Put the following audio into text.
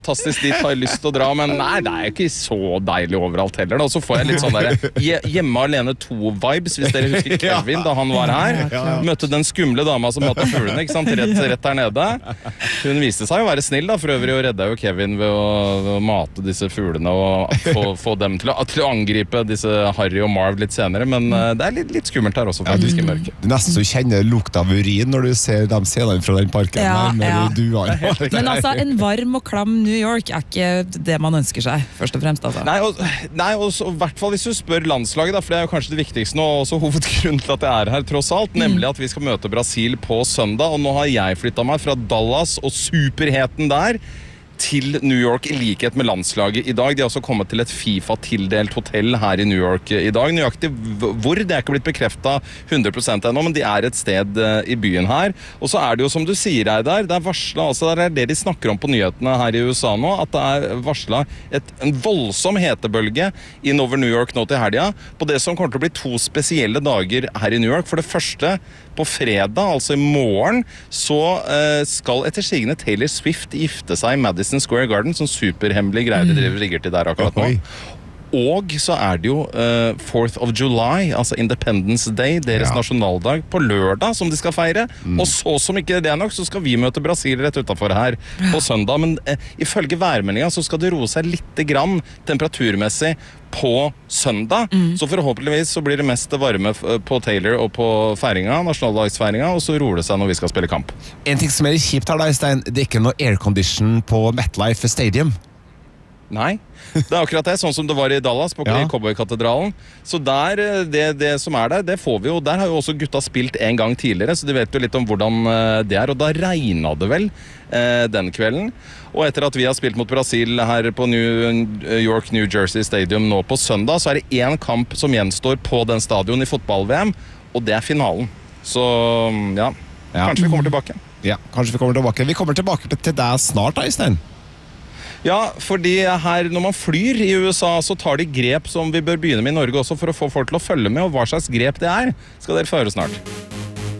fantastisk, dit har jeg lyst til å dra, men nei, det er ikke så deilig overalt heller da. Og så får jeg litt sånn der hjemme alene 2-vibes, hvis dere husker Kevin da han var her. Møtte den skumle dama som matet fuglene, ikke sant, rett der nede. Hun viste seg å være snill da, for øvrig, og redde jo Kevin ved å mate disse fuglene og få dem til å angripe disse Harry og Marv litt senere, men det er litt skummelt her også, faktisk i mørket. Du nesten så kjenner lukt av urin når du ser dem scenene fra den parken Men altså, en varm og klam New York er ikke det man ønsker seg, først og fremst altså. Nei, og i hvert fall hvis du spør landslaget da, for det er jo kanskje det viktigste nå, og også hovedgrunnen til at jeg er her tross alt, nemlig at vi skal møte Brasil på søndag, og nå har jeg flyttet meg fra Dallas og superheten der til New York i likhet med landslaget i dag. De har også kommet til et FIFA-tildelt hotell her i New York i dag. Nøyaktig hvor, det er ikke blitt bekreftet 100% ennå, men de er et sted i byen her. Og så er det jo som du sier, Reidar, det er varslet, altså det er det de snakker om på nyhetene her i USA nå, at det er varslet en voldsom hetebølge over New York nå til helga, på det som kommer til å bli 2 spesielle dager her i New York. For det første, på fredag, altså i morgen, så skal etter sigende Taylor Swift gifte seg i Madison Square Garden, sånn superhemmelig greier de rigger til der akkurat nå. Og så er det jo 4th of July, altså Independence Day, deres nasjonaldag, på lørdag som de skal feire. Og så som ikke det er nok, så skal vi møte Brasil rett utenfor her på søndag. Men ifølge værmeldingen så skal det roe seg litt grann temperaturmessig på søndag. Så forhåpentligvis så blir det mest varme på Taylor og på feiringa, nasjonaldagsfeiringa, og så roer det seg når vi skal spille kamp. En ting som er kjipt her da, Stein, det er ikke noe aircondition på MetLife Stadium. Nei, det er akkurat det, sånn som det var i Dallas på Cowboy-katedralen. Så der, det som er der, det får vi jo. Der har jo også gutta spilt en gang tidligere, så de vet jo litt om hvordan det er. Og da regnet det vel den kvelden. Og etter at vi har spilt mot Brasil her på New York, New Jersey Stadium nå på søndag, så er det en kamp som gjenstår på den stadion i fotball-VM, og det er finalen. Så kanskje vi kommer tilbake. Ja, kanskje vi kommer tilbake. Vi kommer tilbake til deg snart, Øystein. Ja, fordi her når man flyr i USA, så tar de grep som vi bør begynne med i Norge også for å få folk til å følge med, og hva slags grep det er, skal dere få høre snart.